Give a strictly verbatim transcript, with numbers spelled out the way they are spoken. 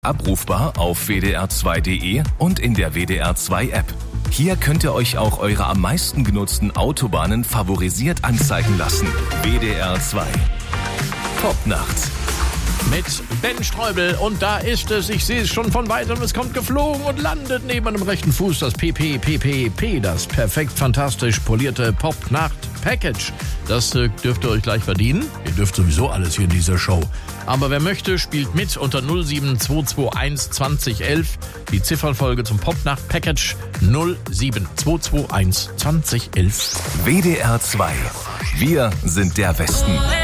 Abrufbar auf w d r zwei punkt d e und in der W D R zwei App. Hier könnt ihr euch auch eure am meisten genutzten Autobahnen favorisiert anzeigen lassen. W D R zwei. Popnacht. Mit Ben Streubel und da ist es, ich sehe es schon von weitem, es kommt geflogen und landet neben einem rechten Fuß das P P P P P, das perfekt fantastisch polierte Popnacht-Package. Das äh, dürft ihr euch gleich verdienen. Ihr dürft sowieso alles hier in dieser Show. Aber wer möchte, spielt mit unter null sieben zwei zwei eins zwanzig elf. Die Ziffernfolge zum Popnacht-Package null sieben zwei zwei eins zwanzig elf. W D R zwei. Wir sind der Westen.